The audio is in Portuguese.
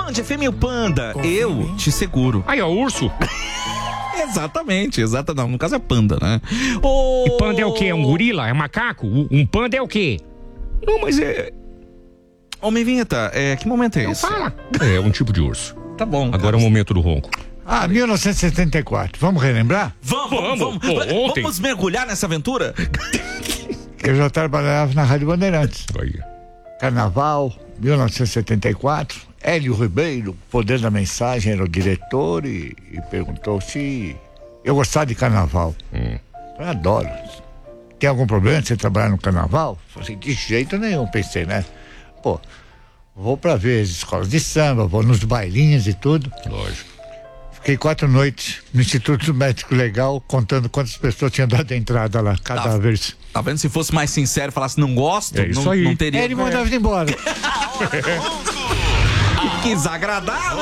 Onde é fêmea o panda? Eu te seguro. Aí, ó, urso. Exatamente. Não, no caso é panda, né? E panda é o quê? É um gorila? É um macaco? Um panda é o quê? Não, mas é... Homem Vinheta, que momento é esse? Fala. É um tipo de urso. Tá bom. Agora é o momento do ronco. 1974. Vamos relembrar? Vamos. Ontem. Vamos mergulhar nessa aventura? Eu já trabalhava na Rádio Bandeirantes. Aí. Carnaval, 1974. Hélio Ribeiro, Poder da Mensagem, era o diretor e perguntou se eu gostava de carnaval. Eu adoro. Tem algum problema de você trabalhar no carnaval? Eu falei, de jeito nenhum, pensei, né? Pô, vou pra ver as escolas de samba, vou nos bailinhos e tudo. Lógico. Fiquei 4 noites no Instituto Médico Legal, contando quantas pessoas tinham dado entrada lá, cadáveres. Tá vendo? Se fosse mais sincero, falasse não gosto, isso aí. não teria. Ele mandava ir embora. Que desagradável.